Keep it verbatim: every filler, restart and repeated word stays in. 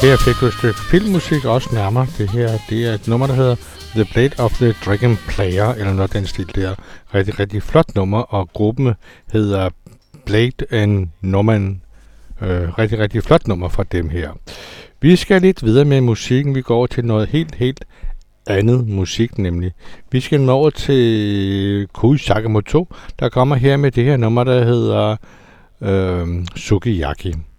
Her fik du et stykke filmmusik også nærmere. Det her det er et nummer, der hedder The Blade of the Dragon Player, eller noget den stil der. Rigtig, rigtig flot nummer, og gruppen hedder Blade and Norman. Øh, rigtig, rigtig flot nummer fra dem her. Vi skal lidt videre med musikken. Vi går over til noget helt, helt andet musik nemlig. Vi skal nå over til Koji Sakamoto, der kommer her med det her nummer, der hedder øh, Sukiyaki.